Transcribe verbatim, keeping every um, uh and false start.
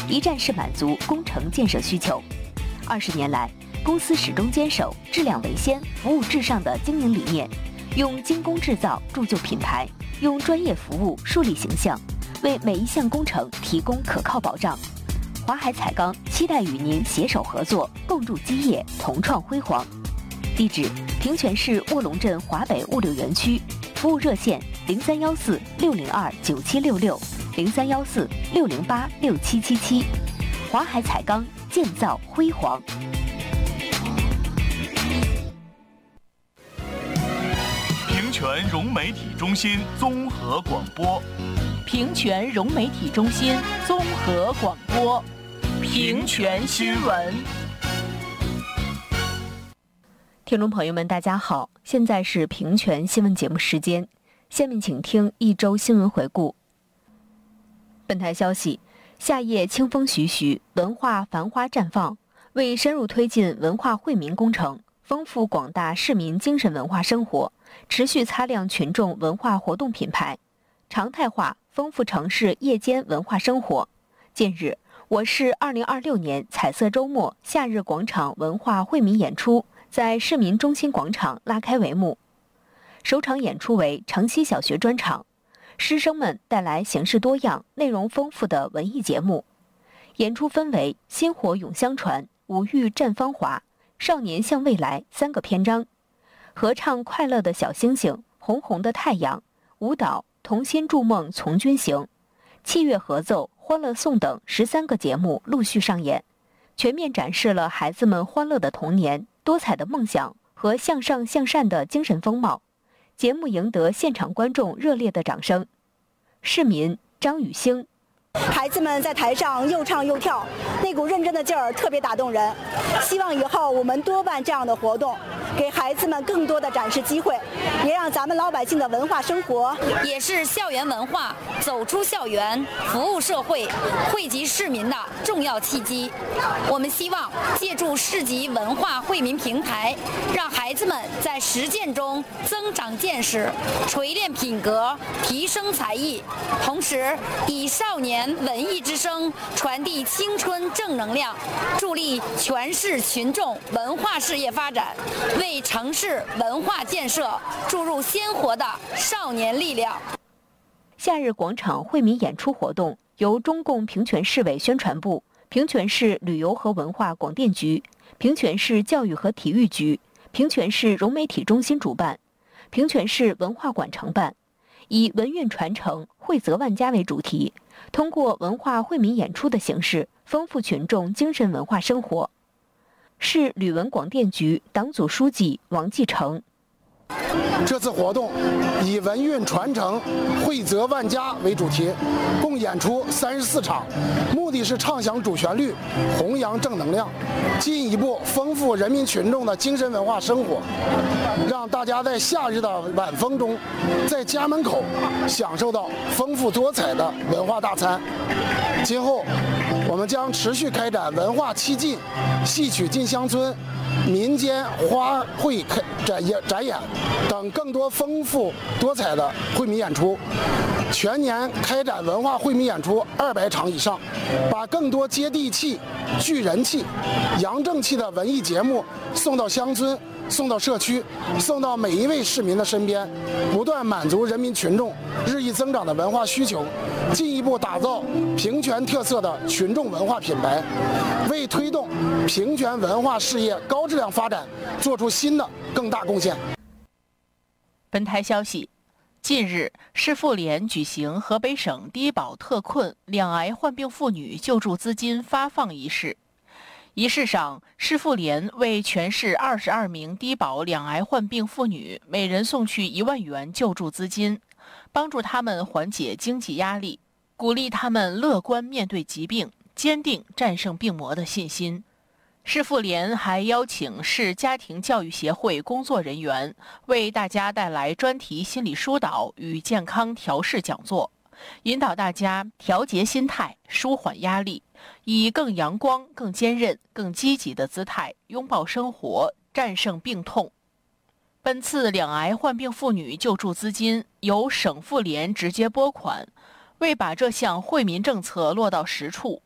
一站式满足工程建设需求。二十年来，公司始终坚守质量为先、服务至上的经营理念，用精工制造铸就品牌，用专业服务树立形象，为每一项工程提供可靠保障。华海彩钢期待与您携手合作，共筑基业，同创辉煌。地址：平泉市卧龙镇华北物流园区，服务热线零三幺四六零二九七六六零三幺四六零八六七七七。华海彩钢，建造辉煌。 平泉融媒体中心综合广播。 平泉融媒体中心综合广播。平泉新闻。 听众朋友们，大家好，现在是平泉新闻节目时间，下面请听一周新闻回顾。本台消息，夏夜清风徐徐，文化繁花绽放。为深入推进文化惠民工程，丰富广大市民精神文化生活，持续擦亮群众文化活动品牌，常态化丰富城市夜间文化生活。近日，我市二零二六年彩色周末夏日广场文化惠民演出在市民中心广场拉开帷幕。首场演出为城西小学专场，师生们带来形式多样、内容丰富的文艺节目。演出分为薪火永相传、五育绽芳华、少年向未来三个篇章，合唱快乐的小星星、红红的太阳，舞蹈同心筑梦从军行，器乐合奏欢乐颂等十三个节目陆续上演，全面展示了孩子们欢乐的童年、多彩的梦想和向上向善的精神风貌。节目赢得现场观众热烈的掌声。市民张雨兴， 孩子们在台上又唱又跳，那股认真的劲儿特别打动人。希望以后我们多办这样的活动，给孩子们更多的展示机会，也让咱们老百姓的文化生活， 也是校园文化走出校园、服务社会、惠及市民的重要契机。我们希望借助市级文化惠民平台，让孩子们在实践中增长见识、锤炼品格、提升才艺，同时以少年文艺之声传递青春正能量，助力全市群众文化事业发展，为城市文化建设注入鲜活的少年力量。 夏日广场惠民演出活动由中共平泉市委宣传部、平泉市旅游和文化广电局、平泉市教育和体育局、平泉市融媒体中心主办，平泉市文化馆承办，以文运传承、惠泽万家为主题，通过文化惠民演出的形式，丰富群众精神文化生活。市旅文广电局党组书记王继成， 这次活动以文运传承、惠泽万家为主题，共演出三十四场，目的是唱响主旋律，弘扬正能量，进一步丰富人民群众的精神文化生活，让大家在夏日的晚风中，在家门口享受到丰富多彩的文化大餐。今后，我们将持续开展文化七进、戏曲进乡村、民间花卉开展演展演等更多丰富多彩的惠民演出，全年开展文化惠民演出二百场以上，把更多接地气、聚人气、扬正气的文艺节目送到乡村、送到社区、送到每一位市民的身边，不断满足人民群众日益增长的文化需求，进一步打造平泉特色的群众文化品牌，为推动平泉文化事业高质量发展做出新的更大贡献。 本台消息，近日，市妇联举行河北省低保特困两癌患病妇女救助资金发放仪式。仪式上，市妇联为全市二十二名低保两癌患病妇女每人送去一万元救助资金，帮助他们缓解经济压力，鼓励他们乐观面对疾病，坚定战胜病魔的信心。市妇联还邀请市家庭教育协会工作人员为大家带来专题心理疏导与健康调试讲座，引导大家调节心态，舒缓压力，以更阳光、更坚韧、更积极的姿态拥抱生活，战胜病痛。本次两癌患病妇女救助资金由省妇联直接拨款，为把这项惠民政策落到实处，